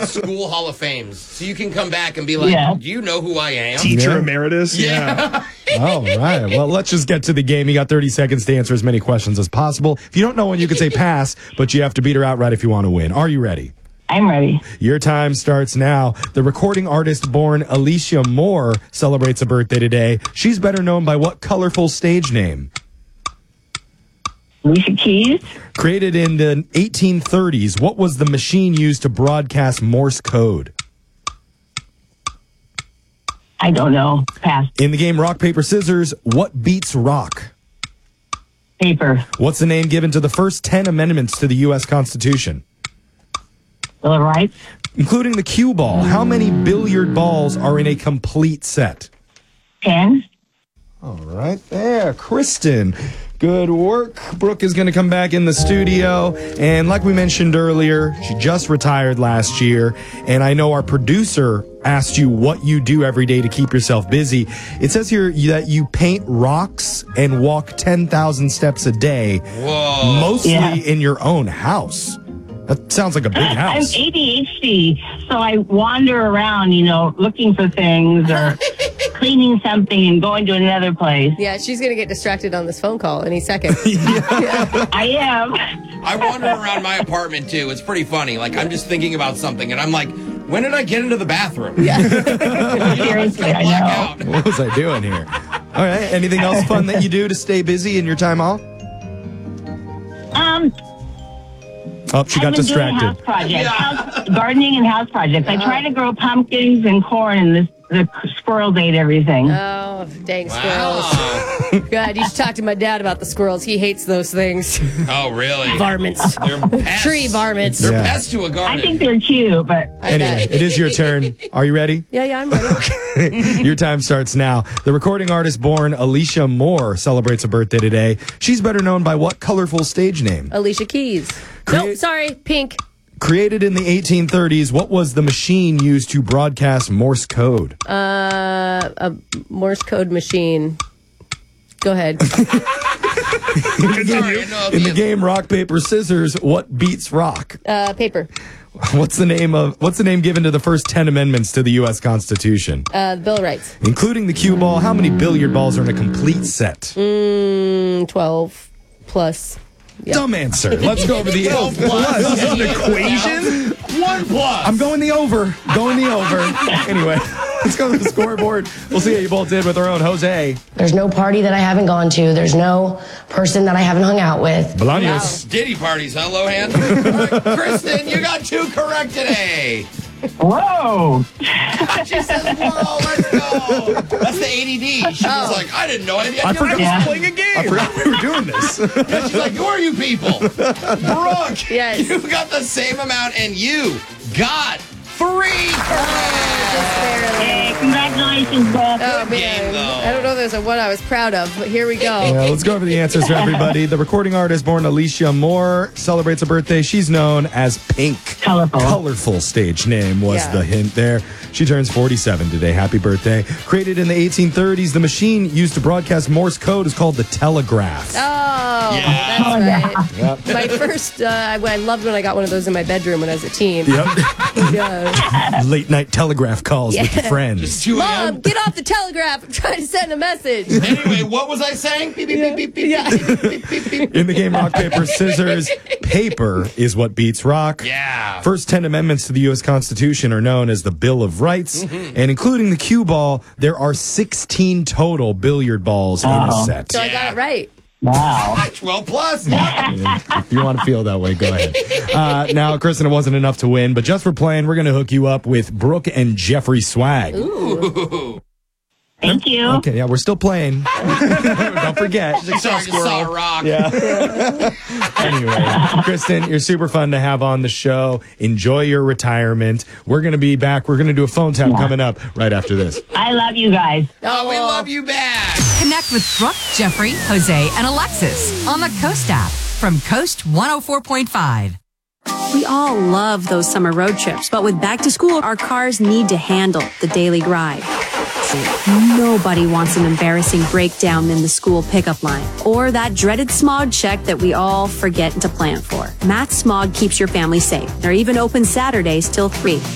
school Hall of Fames. So you can come back and be like, do you know who I am? Teacher emeritus? Yeah. All right. Well, let's just get to the game. You got 30 seconds to answer as many questions as possible. If you don't know one, you can say pass, but you have to beat her outright if you want to win. Are you ready? I'm ready. Your time starts now. The recording artist born Alicia Moore celebrates a birthday today. She's better known by what colorful stage name? Alicia Keys. Created in the 1830s, what was the machine used to broadcast Morse code? I don't know. Pass. In the game Rock, Paper, Scissors, what beats rock? Paper. What's the name given to the first 10 amendments to the U.S. Constitution? Bill of Rights. Including the cue ball, how many billiard balls are in a complete set? 10. All right there. Kristen, good work. Brooke is going to come back in the studio. And like we mentioned earlier, she just retired last year. And I know our producer asked you what you do every day to keep yourself busy. It says here that you paint rocks and walk 10,000 steps a day. Whoa. Mostly in your own house. That sounds like a big house. I'm ADHD, so I wander around, looking for things or cleaning something and going to another place. Yeah, she's going to get distracted on this phone call any second. I am. I wander around my apartment, too. It's pretty funny. Like, I'm just thinking about something, and I'm like, when did I get into the bathroom? Yeah. Seriously, I know. What was I doing here? All right. Anything else fun that you do to stay busy in your time off? Oh, she got distracted. House projects, gardening and house projects. I try to grow pumpkins and corn, and the squirrels ate everything. Oh, dang squirrels. God, you should talk to my dad about the squirrels. He hates those things. Oh, really? Varmints. They're pests. Tree varmints. They're pests to a garden. I think they're cute, but... Anyway, it is your turn. Are you ready? Yeah, I'm ready. Your time starts now. The recording artist born Alicia Moore celebrates a birthday today. She's better known by what colorful stage name? Alicia Keys. Nope, sorry, pink. Created in the 1830s, what was the machine used to broadcast Morse code? A Morse code machine. Go ahead. In the game Rock, Paper, Scissors, what beats rock? Paper. What's the name given to the first 10 amendments to the U.S. Constitution? The Bill of Rights. Including the cue ball, how many billiard balls are in a complete set? 12 plus. Yep. Dumb answer. Let's go over the over. This is an equation? 1+. I'm going the over. Anyway, let's go to the scoreboard. We'll see how you both did with our own Jose. There's no party that I haven't gone to. There's no person that I haven't hung out with. Bolaños. Wow. Diddy parties, huh, Lohan? All right, Kristen, you got 2 correct today. Whoa! She says, whoa, let's go. That's the ADD. She was like, I didn't know anything. I forgot I was playing a game. I forgot we were doing this. Yeah, she's like, who are you people? Brooke, yes. You got the same amount, and you got 3 correct. Hey, congratulations, Beth. Oh, man. Game, though. I don't know if there's a one I was proud of, but here we go. Yeah, let's go over the answers for everybody. The recording artist born Alicia Moore celebrates a birthday. She's known as Pink. Colorful stage name was the hint there. She turns 47 today. Happy birthday. Created in the 1830s, the machine used to broadcast Morse code is called the telegraph. Oh, Yeah. that's right. Yep. My first, I loved when I got one of those in my bedroom when I was a teen. Yep. Yeah. Late night telegraph calls with your friends. 2 a.m. Mom, get off the telegraph. I'm trying to send a message. Anyway, what was I saying? Beep, beep, beep, beep, beep, beep, beep, beep. In the game Rock, Paper, Scissors, paper is what beats rock. Yeah. First 10 amendments to the U.S. Constitution are known as the Bill of Rights. And including the cue ball, there are 16 total billiard balls in a set. So I got it right. Wow. 12 plus. If you want to feel that way, go ahead. Now, Kristen, it wasn't enough to win, but just for playing, we're going to hook you up with Brooke and Jeffrey Swag. Ooh. Thank you. Okay, yeah, we're still playing. Don't forget. I just saw a rock. Yeah. Anyway, Kristen, you're super fun to have on the show. Enjoy your retirement. We're going to be back. We're going to do a phone tap coming up right after this. I love you guys. Oh, we love you back. Connect with Brooke, Jeffrey, Jose, and Alexis on the Coast app from Coast 104.5. We all love those summer road trips, but with back to school, our cars need to handle the daily grind. Nobody wants an embarrassing breakdown in the school pickup line or that dreaded smog check that we all forget to plan for. Matt Smog keeps your family safe. They're even open Saturdays till 3.